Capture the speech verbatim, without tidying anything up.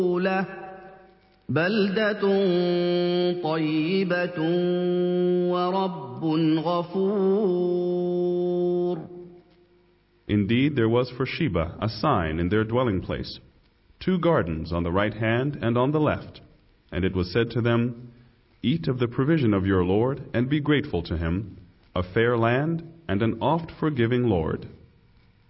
له بلدة طيبة ورب غفور. Indeed, there was for Sheba a sign in their dwelling place, two gardens on the right hand and on the left. And it was said to them, Eat of the provision of your Lord, and be grateful to him, a fair land, and an oft forgiving Lord.